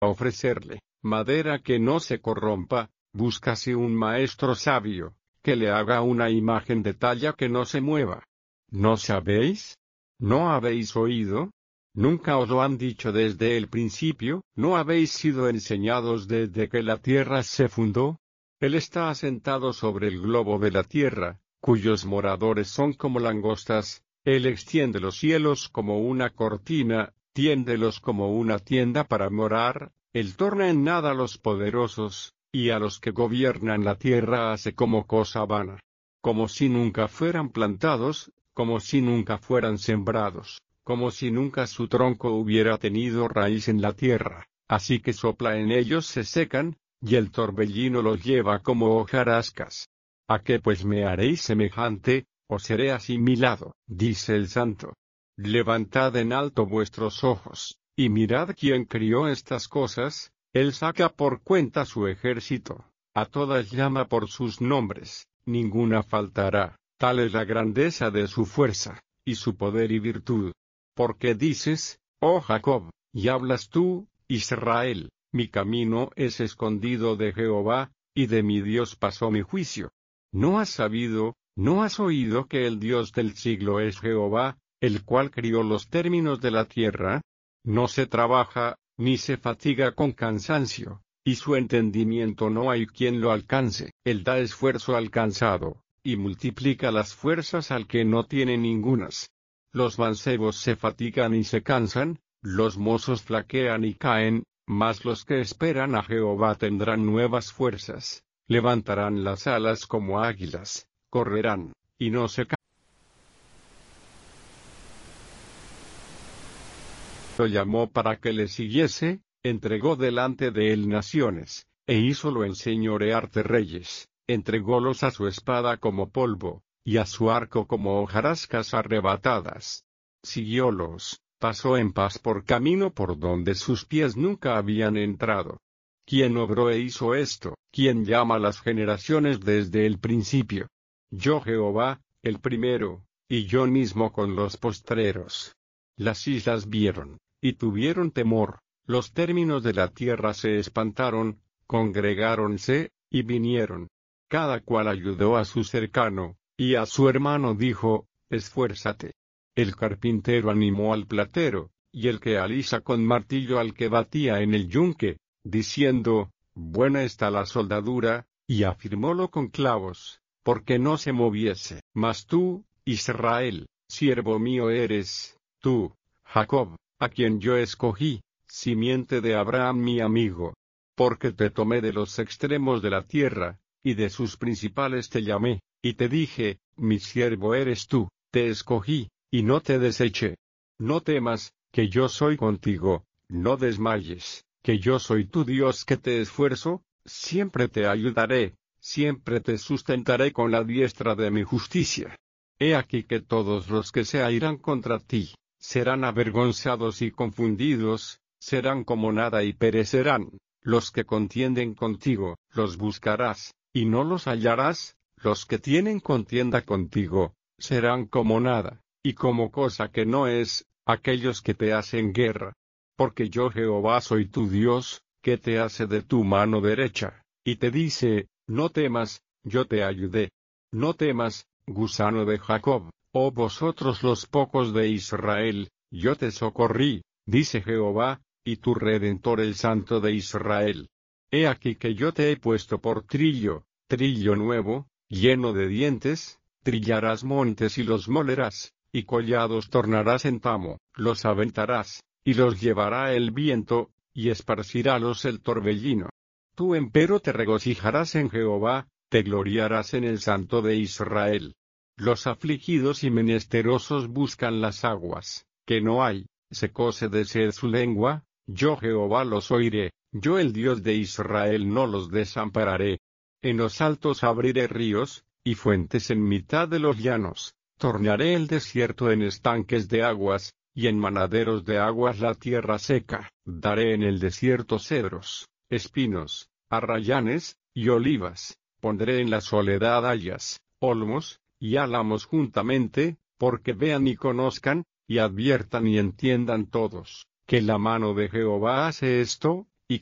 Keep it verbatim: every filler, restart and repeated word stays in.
a ofrecerle madera que no se corrompa, búscase un maestro sabio, que le haga una imagen de talla que no se mueva. ¿No sabéis? ¿No habéis oído? ¿Nunca os lo han dicho desde el principio? ¿No habéis sido enseñados desde que la tierra se fundó? Él está asentado sobre el globo de la tierra, cuyos moradores son como langostas. Él extiende los cielos como una cortina, tiéndelos como una tienda para morar. Él torna en nada a los poderosos, y a los que gobiernan la tierra hace como cosa vana. Como si nunca fueran plantados, como si nunca fueran sembrados, como si nunca su tronco hubiera tenido raíz en la tierra. Así que sopla en ellos se secan, y el torbellino los lleva como hojarascas. ¿A qué pues me haréis semejante, o seré asimilado? Dice el Santo. Levantad en alto vuestros ojos, y mirad quién crió estas cosas. Él saca por cuenta su ejército, a todas llama por sus nombres, ninguna faltará. Tal es la grandeza de su fuerza, y su poder y virtud. Porque dices, oh Jacob, y hablas tú, Israel, mi camino es escondido de Jehová, y de mi Dios pasó mi juicio. ¿No has sabido, no has oído que el Dios del siglo es Jehová, el cual crió los términos de la tierra? No se trabaja, ni se fatiga con cansancio, y su entendimiento no hay quien lo alcance. Él da esfuerzo al cansado, y multiplica las fuerzas al que no tiene ningunas. Los mancebos se fatigan y se cansan, los mozos flaquean y caen, mas los que esperan a Jehová tendrán nuevas fuerzas, levantarán las alas como águilas, correrán, y no se cansarán. Lo llamó para que le siguiese, entregó delante de él naciones, e hízolo enseñorear de reyes. Entrególos a su espada como polvo, y a su arco como hojarascas arrebatadas. Siguiólos, pasó en paz por camino por donde sus pies nunca habían entrado. ¿Quién obró e hizo esto? ¿Quién llama las generaciones desde el principio? Yo Jehová, el primero, y yo mismo con los postreros. Las islas vieron, y tuvieron temor, los términos de la tierra se espantaron, congregáronse, y vinieron. Cada cual ayudó a su cercano, y a su hermano dijo, esfuérzate. El carpintero animó al platero, y el que alisa con martillo al que batía en el yunque, diciendo, buena está la soldadura, y afirmólo con clavos, porque no se moviese. Mas tú, Israel, siervo mío eres, tú, Jacob, a quien yo escogí, simiente de Abraham mi amigo. Porque te tomé de los extremos de la tierra, y de sus principales te llamé, y te dije, mi siervo eres tú, te escogí, y no te deseché. No temas, que yo soy contigo, no desmayes, que yo soy tu Dios que te esfuerzo, siempre te ayudaré, siempre te sustentaré con la diestra de mi justicia. He aquí que todos los que se airán contra ti, serán avergonzados y confundidos, serán como nada y perecerán. Los que contienden contigo, los buscarás, y no los hallarás. Los que tienen contienda contigo, serán como nada, y como cosa que no es, aquellos que te hacen guerra. Porque yo Jehová soy tu Dios, que te hace de tu mano derecha, y te dice, no temas, yo te ayudé. No temas, gusano de Jacob, oh vosotros los pocos de Israel, yo te socorrí, dice Jehová, y tu Redentor el Santo de Israel. He aquí que yo te he puesto por trillo, trillo nuevo, lleno de dientes, trillarás montes y los molerás, y collados tornarás en tamo, los aventarás, y los llevará el viento, y esparcirálos el torbellino. Tú empero te regocijarás en Jehová, te gloriarás en el Santo de Israel. Los afligidos y menesterosos buscan las aguas, que no hay, secóse de sed su lengua. Yo Jehová los oiré, yo el Dios de Israel no los desampararé. En los altos abriré ríos, y fuentes en mitad de los llanos, tornaré el desierto en estanques de aguas, y en manaderos de aguas la tierra seca. Daré en el desierto cedros, espinos, arrayanes, y olivas, pondré en la soledad hayas, olmos, y álamos juntamente, porque vean y conozcan, y adviertan y entiendan todos, que la mano de Jehová hace esto,